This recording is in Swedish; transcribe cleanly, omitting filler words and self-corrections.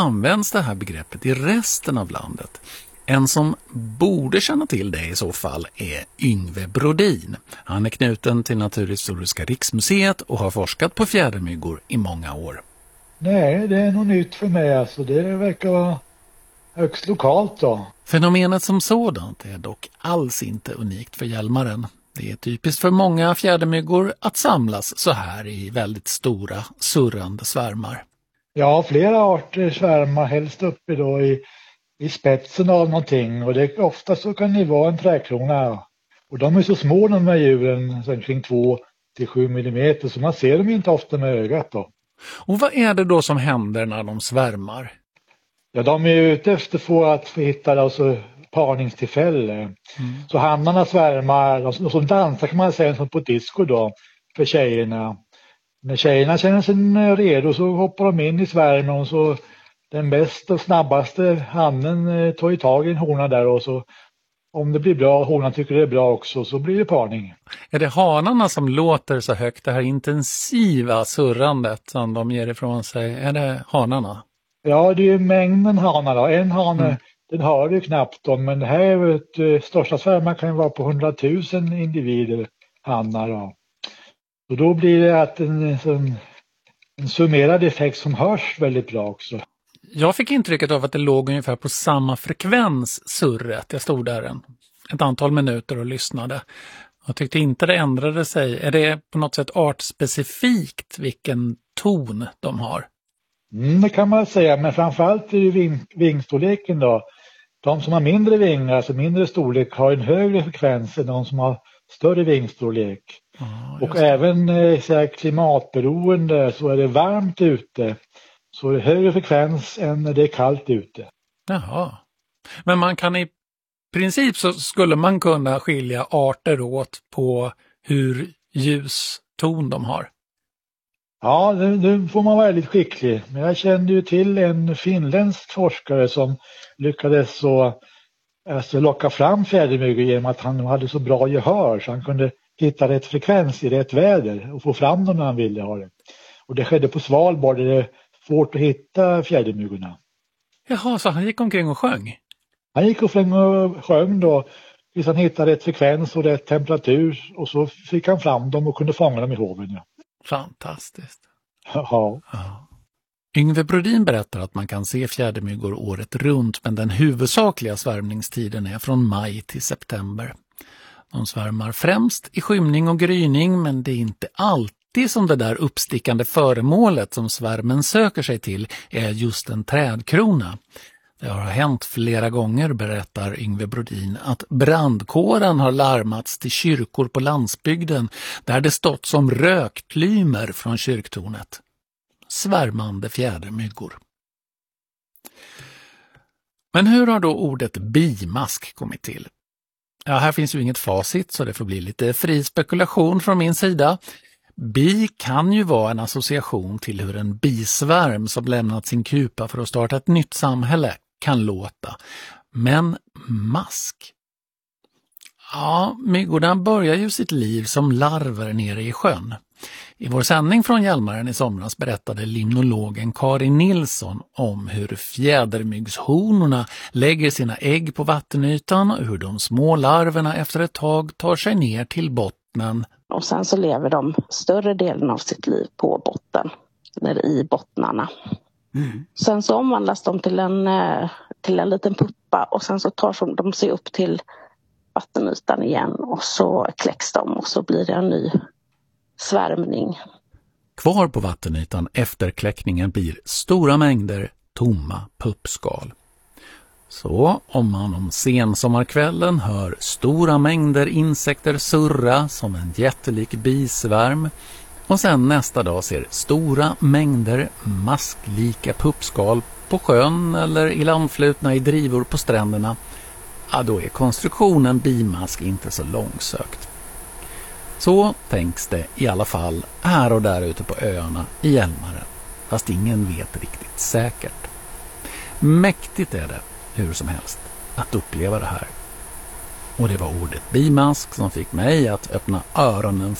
används det här begreppet i resten av landet? En som borde känna till det i så fall är Yngve Brodin. Han är knuten till Naturhistoriska riksmuseet och har forskat på fjädermyggor i många år. Nej, det är något nytt för mig. Alltså. Det verkar vara högst lokalt då. Fenomenet som sådant är dock alls inte unikt för Hjälmaren. Det är typiskt för många fjädermyggor att samlas så här i väldigt stora, surrande svärmar. Ja, flera arter svärmar helst uppe då i spetsen av någonting. Och det, ofta så kan det vara en träkrona. Och de är så små de här djuren, kring 2-7 millimeter. Så man ser dem inte ofta med ögat då. Och vad är det då som händer när de svärmar? Ja, de är ute efter att få hitta alltså parningstillfälle. Så hannarna svärmar, och som dansar kan man säga som på disco då för tjejerna. När tjejerna känner sig redo så hoppar de in i svärmen och så den bästa och snabbaste hannen tar i tag i en hona där och så om det blir bra, honan tycker det är bra också, så blir det parning. Är det hanarna som låter så högt, det här intensiva surrandet som de ger ifrån sig? Är det hanarna? Ja, det är mängden hanar då. En hane, den har du knappt om, men det här är ett största svärmar kan ju vara på 100 000 individer hanar då. Och då blir det att en summerad effekt som hörs väldigt bra också. Jag fick intrycket av att det låg ungefär på samma frekvens surret. Jag stod där ett antal minuter och lyssnade. Jag tyckte inte det ändrade sig. Är det på något sätt artspecifikt vilken ton de har? Det kan man säga, men framförallt är det vingstorleken då. De som har mindre vingar, alltså mindre storlek, har en högre frekvens än de som har större vingstorlek. Och även klimatberoende så är det varmt ute. Så det är högre frekvens än när det är kallt ute. Jaha. Men man kan i princip så skulle man kunna skilja arter åt på hur ljus ton de har. Ja, nu får man vara väldigt skicklig. Men jag kände ju till en finländsk forskare som lyckades locka fram fjädermyggor genom att han hade så bra gehör så han kunde hitta rätt frekvens i rätt väder och få fram dem när han ville ha det. Och det skedde på Svalbard där det är svårt att hitta fjädermyggorna. Jaha, så han gick omkring och sjöng? Han gick omkring och sjöng då tills han hittade rätt frekvens och rätt temperatur och så fick han fram dem och kunde fånga dem i hoven. Ja. Fantastiskt. Ja. Yngve Brodin berättar att man kan se fjädermyggor året runt, men den huvudsakliga svärmningstiden är från maj till september. De svärmar främst i skymning och gryning, men det är inte alltid som det där uppstickande föremålet som svärmen söker sig till är just en trädkrona. Det har hänt flera gånger, berättar Yngve Brodin, att brandkåren har larmats till kyrkor på landsbygden där det stått som rökplymer från kyrktornet. Svärmande fjädermyggor. Men hur har då ordet bimask kommit till? Ja, här finns ju inget facit så det får bli lite fri spekulation från min sida. Bi kan ju vara en association till hur en bisvärm som lämnat sin kupa för att starta ett nytt samhälle kan låta. Men mask? Ja, myggorna börjar ju sitt liv som larver nere i sjön. I vår sändning från Hjälmaren i somras berättade limnologen Karin Nilsson om hur fjädermyggshonorna lägger sina ägg på vattenytan och hur de små larverna efter ett tag tar sig ner till bottnen. Och sen så lever de större delen av sitt liv på botten, eller i bottnarna. Sen så omvandlas de till en liten puppa och sen så tar de sig upp till vattenytan igen och så kläcks de och så blir det en ny svärmning. Kvar på vattenytan efter kläckningen blir stora mängder tomma puppskal. Så om man om sensommarkvällen hör stora mängder insekter surra som en jättelik bisvärm och sen nästa dag ser stora mängder masklika puppskal på sjön eller i landflutna i drivor på stränderna, ja, då är konstruktionen bimask inte så långsökt. Så tänks det i alla fall här och där ute på öarna i Hjälmaren, fast ingen vet riktigt säkert. Mäktigt är det, hur som helst, att uppleva det här. Och det var ordet bimask som fick mig att öppna öronen